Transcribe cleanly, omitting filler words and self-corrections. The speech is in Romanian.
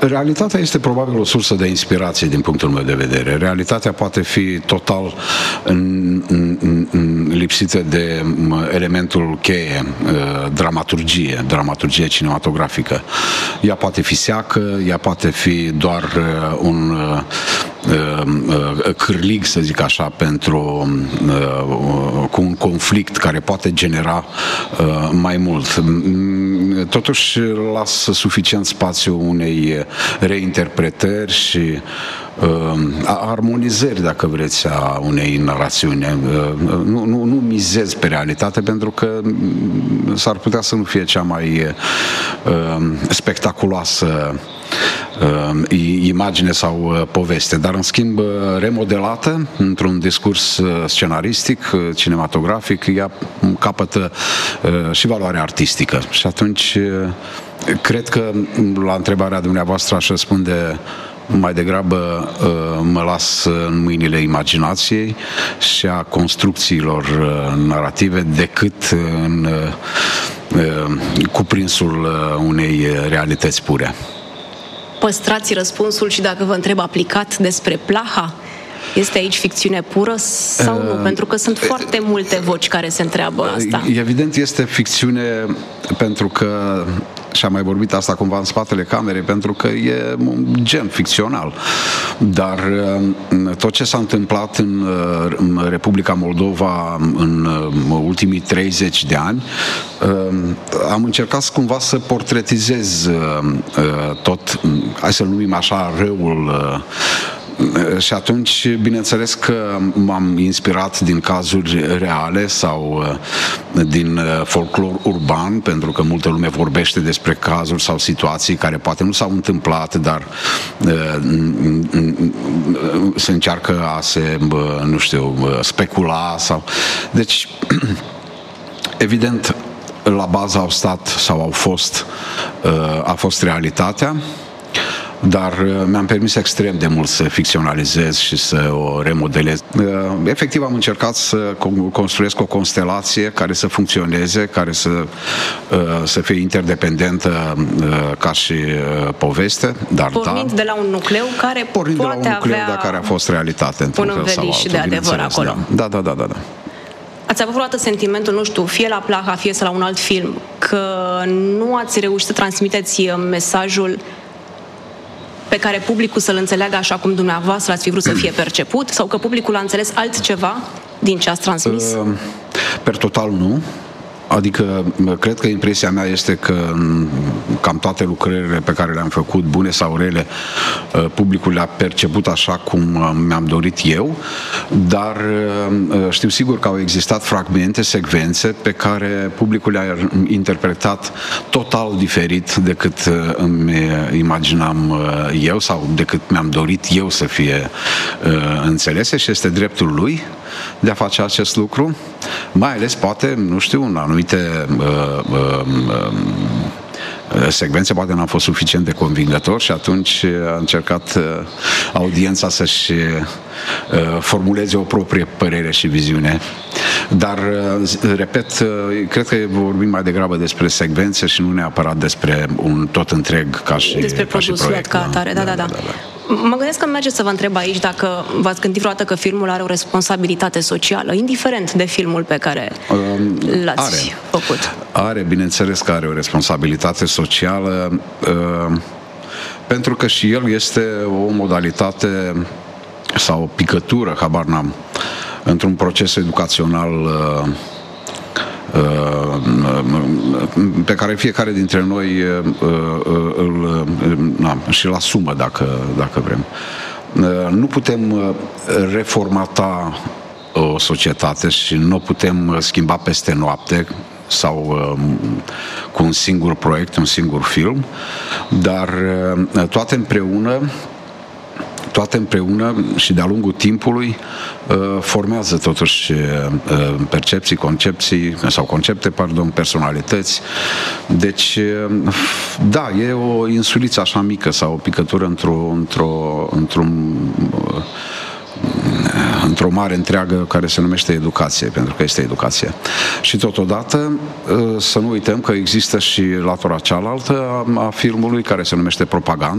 Realitatea este probabil o sursă de inspirație din punctul meu de vedere. Realitatea poate fi total lipsită de elementul cheie, dramaturgie cinematografică. Ea poate fi seacă, ea poate fi doar un cârlig, să zic așa, cu un conflict care poate genera mai mult. Totuși lasă suficient spațiu unei reinterpretări și armonizări, dacă vreți, a unei narațiuni. Nu mizez pe realitate, pentru că s-ar putea să nu fie cea mai spectaculoasă imagine sau poveste, dar în schimb remodelată într-un discurs scenaristic, cinematografic, ea capătă și valoare artistică. Și atunci cred că la întrebarea dumneavoastră aș răspunde mai degrabă mă las în mâinile imaginației și a construcțiilor narrative decât în cuprinsul unei realități pure. Păstrați răspunsul și dacă vă întreb aplicat despre Plaha, este aici ficțiune pură sau nu? Pentru că sunt foarte multe voci care se întreabă asta. Evident este ficțiune, pentru că, și am mai vorbit asta cumva în spatele camerei, pentru că e un gen ficțional. Dar tot ce s-a întâmplat în Republica Moldova în ultimii 30 de ani, am încercat cumva să portretizez tot, hai să-l numim așa, răul. Și atunci, bineînțeles că m-am inspirat din cazuri reale sau din folclor urban, pentru că multă lume vorbește despre cazuri sau situații care poate nu s-au întâmplat, dar se încearcă a se, nu știu, specula sau... Deci, evident, la bază au stat sau a fost realitatea, dar mi-am permis extrem de mult să ficționalizez și să o remodelez. Efectiv am încercat să construiesc o constelație care să funcționeze, care să fie interdependentă ca și poveste, dar pornind de la un nucleu care poate avea dar care a fost realitate într-un fel sau altul, de adevăr acolo. Da. Ați avut vreodată sentimentul, nu știu, fie la Plaha, fie la un alt film, că nu ați reușit să transmiteți mesajul pe care publicul să-l înțeleagă așa cum dumneavoastră ați fi vrut să fie perceput, sau că publicul a înțeles altceva din ce ați transmis? Per total nu. Adică, cred că impresia mea este că cam toate lucrările pe care le-am făcut, bune sau rele, publicul le-a perceput așa cum mi-am dorit eu, dar știu sigur că au existat fragmente, secvențe pe care publicul le-a interpretat total diferit decât îmi imaginam eu sau decât mi-am dorit eu să fie înțelese, și este dreptul lui de a face acest lucru, mai ales poate, nu știu, în anumite secvențe poate n-am fost suficient de convingător și atunci a încercat audiența să-și formuleze o proprie părere și viziune. Dar, repet, cred că vorbim mai degrabă despre secvențe și nu neapărat despre un tot întreg ca și despre produsul ca atare, da. Mă gândesc că merge să vă întreb aici dacă v-ați gândit vreodată că filmul are o responsabilitate socială, indiferent de filmul pe care l-ați făcut. Are, bineînțeles că are o responsabilitate socială, pentru că și el este o modalitate sau o picătură, habar n-am, într-un proces educațional pe care fiecare dintre noi și-l asumă, dacă vrem. Nu putem reformata o societate și nu o putem schimba peste noapte sau cu un singur proiect, un singur film, dar toate împreună și de-a lungul timpului formează totuși percepții, concepte, personalități. Deci, da, e o insuliță așa mică sau o picătură într-o mare întreagă care se numește educație, pentru că este educație. Și totodată să nu uităm că există și latura cealaltă a filmului, care se numește propagandă.